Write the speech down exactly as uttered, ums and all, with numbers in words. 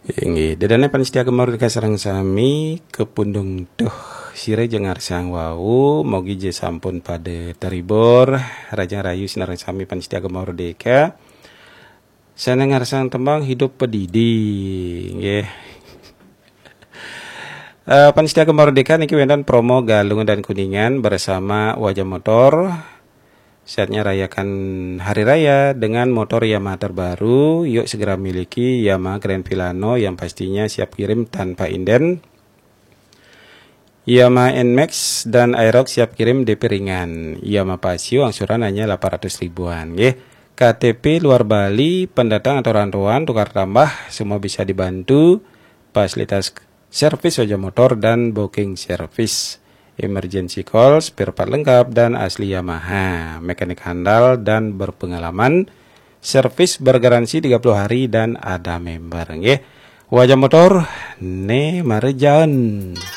Inggih, dedane panitia gemar kasarang sami kepundung tuh sire jengar sang wau mogi je sampun pada teribur raja rayu sinarang sami panitia gemar deka sana ngarsang tembang hidup pedidi nggih. Uh, panitia gemar deka niki wendan promo Galung dan Kuningan bersama Wajah Motor. Saatnya rayakan hari raya dengan motor Yamaha terbaru. Yuk segera miliki Yamaha Grand Filano yang pastinya siap kirim tanpa inden. Yamaha N-Max dan Aerox siap kirim D P ringan. Yamaha Pasio angsuran hanya delapan ratus ribuan. Ye. K T P luar Bali, pendatang atau rantauan, tukar tambah, semua bisa dibantu. Fasilitas servis Wajah Motor dan booking service. Emergency call, spare part lengkap dan asli Yamaha, mekanik handal dan berpengalaman, servis bergaransi tiga puluh hari dan ada member nggih. Wajah Motor ne Marjan.